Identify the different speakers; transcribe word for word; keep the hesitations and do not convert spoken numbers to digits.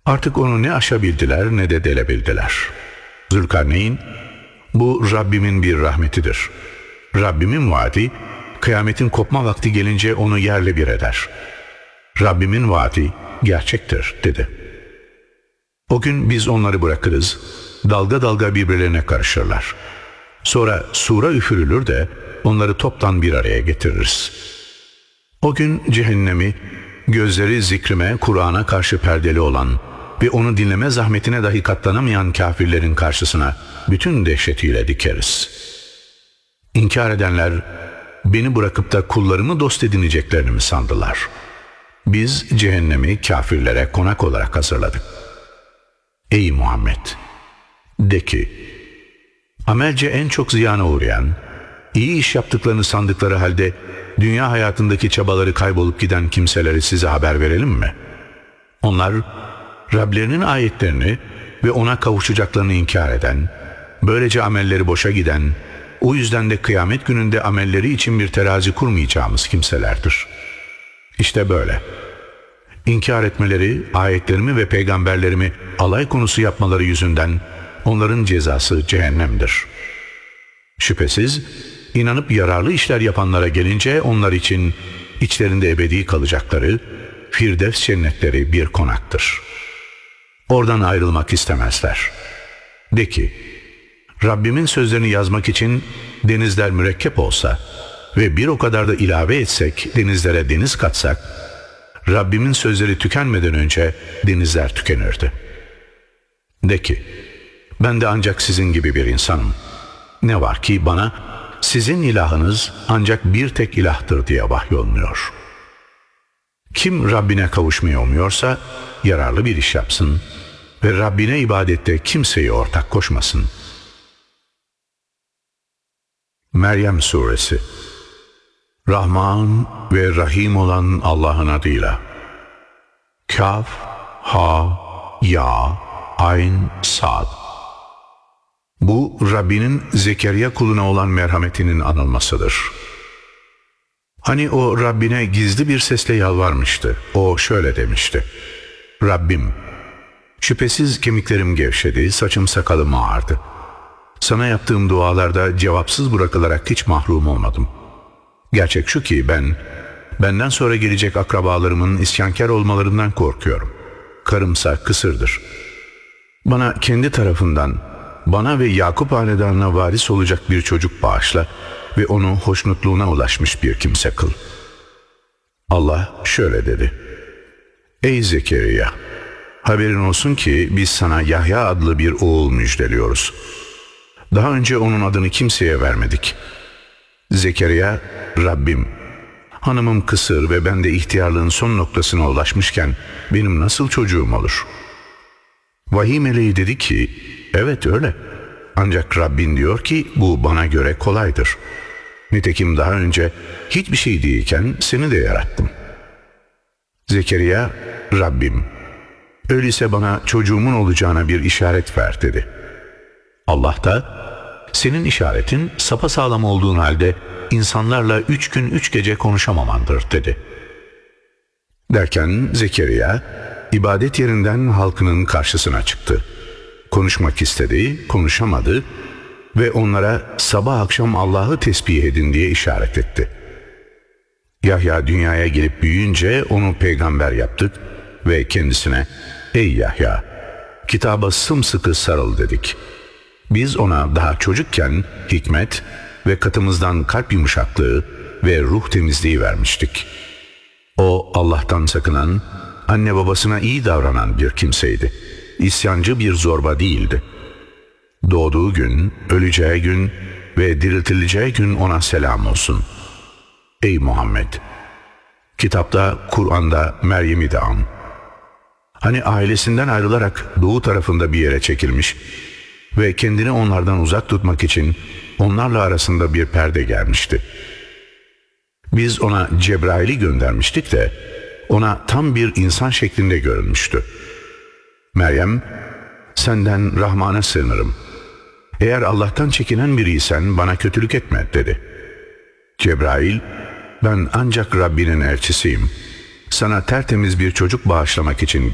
Speaker 1: Artık onu ne aşabildiler ne de delebildiler. Zülkarneyn, bu Rabbimin bir rahmetidir. Rabbimin vaadi, kıyametin kopma vakti gelince onu yerle bir eder. Rabbimin vaadi gerçektir dedi. O gün biz onları bırakırız, dalga dalga birbirlerine karışırlar. Sonra sura üfürülür de onları toptan bir araya getiririz. O gün cehennemi, gözleri zikrime, Kur'an'a karşı perdeli olan ve onu dinleme zahmetine dahi katlanamayan kafirlerin karşısına bütün dehşetiyle dikeriz. İnkar edenler, beni bırakıp da kullarımı dost edineceklerini mi sandılar? Biz cehennemi kafirlere konak olarak hazırladık. Ey Muhammed! De ki, amelce en çok ziyana uğrayan, iyi iş yaptıklarını sandıkları halde dünya hayatındaki çabaları kaybolup giden kimseleri size haber verelim mi? Onlar, Rablerinin ayetlerini ve ona kavuşacaklarını inkar eden, böylece amelleri boşa giden, o yüzden de kıyamet gününde amelleri için bir terazi kurmayacağımız kimselerdir. İşte böyle. İnkar etmeleri, ayetlerimi ve peygamberlerimi alay konusu yapmaları yüzünden onların cezası cehennemdir. Şüphesiz inanıp yararlı işler yapanlara gelince onlar için içlerinde ebedi kalacakları Firdevs cennetleri bir konaktır. Oradan ayrılmak istemezler. De ki, Rabbimin sözlerini yazmak için denizler mürekkep olsa ve bir o kadar da ilave etsek, denizlere deniz katsak, Rabbimin sözleri tükenmeden önce denizler tükenirdi. De ki, ben de ancak sizin gibi bir insanım. Ne var ki bana sizin ilahınız ancak bir tek ilahtır diye vahyolmuyor. Kim Rabbine kavuşmayı umuyorsa yararlı bir iş yapsın ve Rabbine ibadette kimseyi ortak koşmasın. Meryem Suresi. Rahman ve Rahim olan Allah'ın adıyla. Kaf, Ha, Ya, Ayn, Sad. Bu Rabbinin Zekeriya kuluna olan merhametinin anılmasıdır. Hani o Rabbine gizli bir sesle yalvarmıştı. O şöyle demişti: Rabbim, şüphesiz kemiklerim gevşedi, saçım sakalım ağardı. Sana yaptığım dualarda cevapsız bırakılarak hiç mahrum olmadım. Gerçek şu ki ben, benden sonra gelecek akrabalarımın isyankar olmalarından korkuyorum. Karımsa kısırdır. Bana kendi tarafından, bana ve Yakup hanedanına varis olacak bir çocuk bağışla ve onu hoşnutluğuna ulaşmış bir kimse kıl. Allah şöyle dedi: Ey Zekeriya! Haberin olsun ki biz sana Yahya adlı bir oğul müjdeliyoruz. Daha önce onun adını kimseye vermedik. Zekeriya, Rabbim, hanımım kısır ve ben de ihtiyarlığın son noktasına ulaşmışken benim nasıl çocuğum olur? Vahiy meleği dedi ki, evet öyle. Ancak Rabbin diyor ki bu bana göre kolaydır. Nitekim daha önce hiçbir şey değilken seni de yarattım. Zekeriya, Rabbim, öyleyse bana çocuğumun olacağına bir işaret ver dedi. Allah da, senin işaretin sapasağlam olduğun halde insanlarla üç gün üç gece konuşamamandır dedi. Derken Zekeriya ibadet yerinden halkının karşısına çıktı. Konuşmak istedi, konuşamadı ve onlara sabah akşam Allah'ı tesbih edin diye işaret etti. Yahya dünyaya gelip büyüyünce onu peygamber yaptık ve kendisine, ey Yahya, kitaba sımsıkı sarıl dedik. Biz ona daha çocukken hikmet ve katımızdan kalp yumuşaklığı ve ruh temizliği vermiştik. O Allah'tan sakınan, anne babasına iyi davranan bir kimseydi. İsyancı bir zorba değildi. Doğduğu gün, öleceği gün ve diriltileceği gün ona selam olsun. Ey Muhammed! Kitapta, Kur'an'da Meryem'i de an. Hani ailesinden ayrılarak doğu tarafında bir yere çekilmiş ve kendini onlardan uzak tutmak için onlarla arasında bir perde gelmişti. Biz ona Cebrail'i göndermiştik de ona tam bir insan şeklinde görünmüştü. Meryem, senden Rahman'a sığınırım. Eğer Allah'tan çekinen biriysen bana kötülük etme dedi. Cebrail, ben ancak Rabbinin elçisiyim. Sana tertemiz bir çocuk bağışlamak için